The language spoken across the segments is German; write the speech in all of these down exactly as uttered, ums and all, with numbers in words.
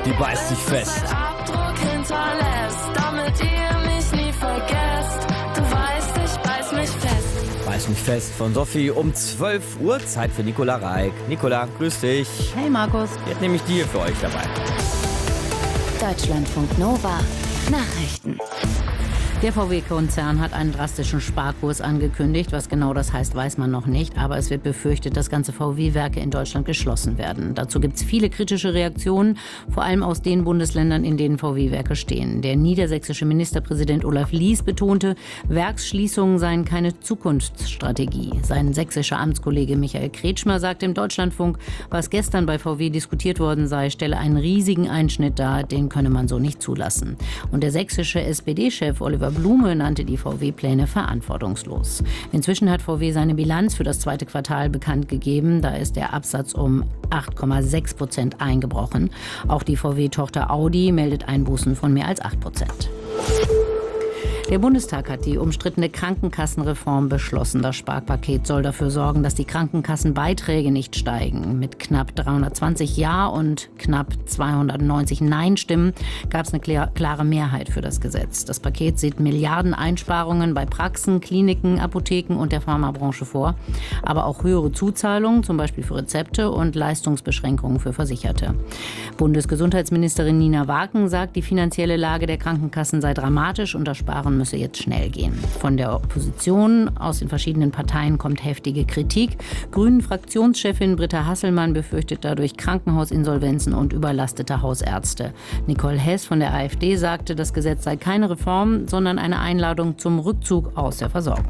Die beißt sich fest. Abdruck hinterlässt, damit ihr mich nie vergesst. Du weißt, ich beiß mich fest. Beiß mich fest von Sophie um zwölf Uhr. Zeit für Nicola Reik. Nicola, grüß dich. Hey Markus. Jetzt nehme ich die hier für euch dabei. Deutschlandfunk Nova Nachrichten. Der V W-Konzern hat einen drastischen Sparkurs angekündigt. Was genau das heißt, weiß man noch nicht. Aber es wird befürchtet, dass ganze V W-Werke in Deutschland geschlossen werden. Dazu gibt es viele kritische Reaktionen, vor allem aus den Bundesländern, in denen V W-Werke stehen. Der niedersächsische Ministerpräsident Olaf Lies betonte, Werksschließungen seien keine Zukunftsstrategie. Sein sächsischer Amtskollege Michael Kretschmer sagte im Deutschlandfunk, was gestern bei V W diskutiert worden sei, stelle einen riesigen Einschnitt dar, den könne man so nicht zulassen. Und der sächsische S P D-Chef Oliver Blume nannte die V W-Pläne verantwortungslos. Inzwischen hat V W seine Bilanz für das zweite Quartal bekannt gegeben. Da ist der Absatz um acht Komma sechs Prozent eingebrochen. Auch die V W-Tochter Audi meldet Einbußen von mehr als acht Prozent. Der Bundestag hat die umstrittene Krankenkassenreform beschlossen. Das Sparpaket soll dafür sorgen, dass die Krankenkassenbeiträge nicht steigen. Mit knapp dreihundertzwanzig Ja- und knapp zweihundertneunzig Nein-Stimmen gab es eine klare Mehrheit für das Gesetz. Das Paket sieht Milliarden Einsparungen bei Praxen, Kliniken, Apotheken und der Pharmabranche vor. Aber auch höhere Zuzahlungen, zum Beispiel für Rezepte und Leistungsbeschränkungen für Versicherte. Bundesgesundheitsministerin Nina Waken sagt, die finanzielle Lage der Krankenkassen sei dramatisch und das Sparen müsse jetzt schnell gehen. Von der Opposition aus den verschiedenen Parteien kommt heftige Kritik. Grünen-Fraktionschefin Britta Hasselmann befürchtet dadurch Krankenhausinsolvenzen und überlastete Hausärzte. Nicole Hess von der AfD sagte, das Gesetz sei keine Reform, sondern eine Einladung zum Rückzug aus der Versorgung.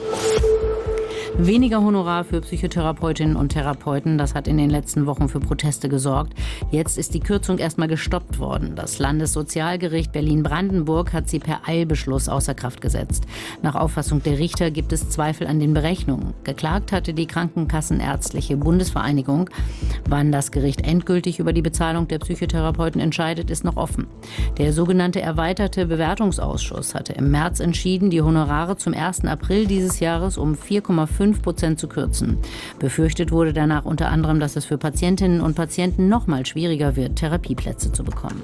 Weniger Honorar für Psychotherapeutinnen und Therapeuten, das hat in den letzten Wochen für Proteste gesorgt. Jetzt ist die Kürzung erstmal gestoppt worden. Das Landessozialgericht Berlin-Brandenburg hat sie per Eilbeschluss außer Kraft gesetzt. Nach Auffassung der Richter gibt es Zweifel an den Berechnungen. Geklagt hatte die Krankenkassenärztliche Bundesvereinigung. Wann das Gericht endgültig über die Bezahlung der Psychotherapeuten entscheidet, ist noch offen. Der sogenannte erweiterte Bewertungsausschuss hatte im März entschieden, die Honorare zum ersten April dieses Jahres um vier Komma fünf Prozent zu kürzen. Befürchtet wurde danach unter anderem, dass es für Patientinnen und Patienten noch mal schwieriger wird, Therapieplätze zu bekommen.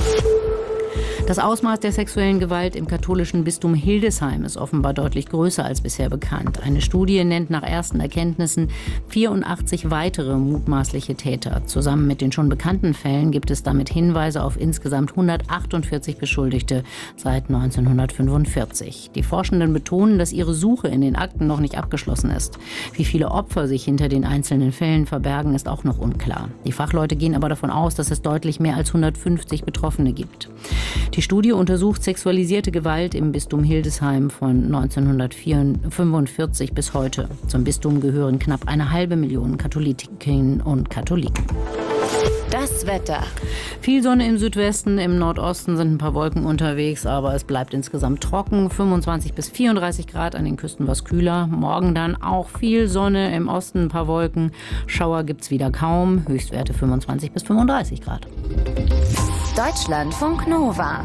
Das Ausmaß der sexuellen Gewalt im katholischen Bistum Hildesheim ist offenbar deutlich größer als bisher bekannt. Eine Studie nennt nach ersten Erkenntnissen vierundachtzig weitere mutmaßliche Täter. Zusammen mit den schon bekannten Fällen gibt es damit Hinweise auf insgesamt hundertachtundvierzig Beschuldigte seit neunzehnhundertfünfundvierzig. Die Forschenden betonen, dass ihre Suche in den Akten noch nicht abgeschlossen ist. Wie viele Opfer sich hinter den einzelnen Fällen verbergen, ist auch noch unklar. Die Fachleute gehen aber davon aus, dass es deutlich mehr als hundertfünfzig Betroffene gibt. Die Studie untersucht sexualisierte Gewalt im Bistum Hildesheim von neunzehnhundertfünfundvierzig bis heute. Zum Bistum gehören knapp eine halbe Million Katholikinnen und Katholiken. Das Wetter. Viel Sonne im Südwesten, im Nordosten sind ein paar Wolken unterwegs, aber es bleibt insgesamt trocken. fünfundzwanzig bis vierunddreißig Grad, an den Küsten was kühler. Morgen dann auch viel Sonne, im Osten ein paar Wolken. Schauer gibt's wieder kaum, Höchstwerte fünfundzwanzig bis fünfunddreißig Grad. Deutschlandfunk Nova.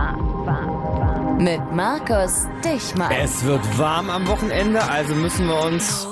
Mit Markus Dichmann. Es wird warm am Wochenende, also müssen wir uns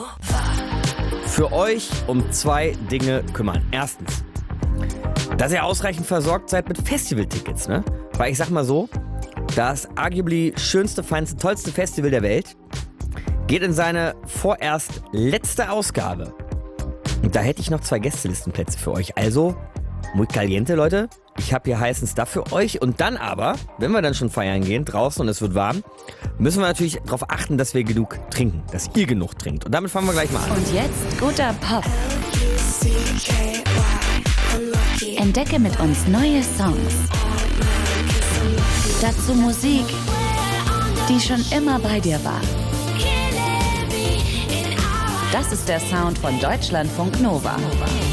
für euch um zwei Dinge kümmern. Erstens, dass ihr ausreichend versorgt seid mit Festivaltickets, ne? Weil ich sag mal so, das arguably schönste, feinste, tollste Festival der Welt geht in seine vorerst letzte Ausgabe. Und da hätte ich noch zwei Gästelistenplätze für euch. Also, muy caliente, Leute. Ich habe hier heißen Stuff für euch. Und dann aber, wenn wir dann schon feiern gehen, draußen und es wird warm, müssen wir natürlich darauf achten, dass wir genug trinken. Dass ihr genug trinkt. Und damit fangen wir gleich mal an. Und jetzt guter Pop. Entdecke mit uns neue Songs. Dazu Musik, die schon immer bei dir war. Das ist der Sound von Deutschlandfunk Nova.